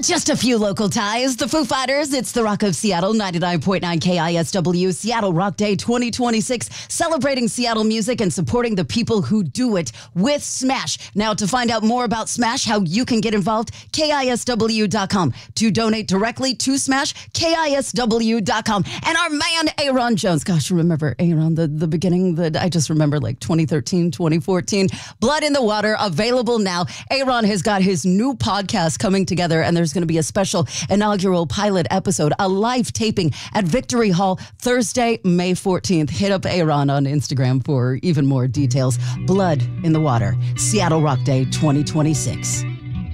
Just a few local ties. The Foo Fighters, it's the Rock of Seattle, 99.9 KISW, Seattle Rock Day 2026, celebrating Seattle music and supporting the people who do it with Smash. Now, to find out more about Smash, how you can get involved, KISW.com. To donate directly to Smash, KISW.com. And our man, Aaron Jones. Gosh, remember Aaron, the beginning, I just remember like 2013, 2014. Blood in the Water, available now. Aaron has got his new podcast coming together, and there's going to be a special inaugural pilot episode, a live taping at Victory Hall Thursday, May 14th. Hit up Aaron on Instagram for even more details. Blood in the Water, Seattle Rock Day 2026.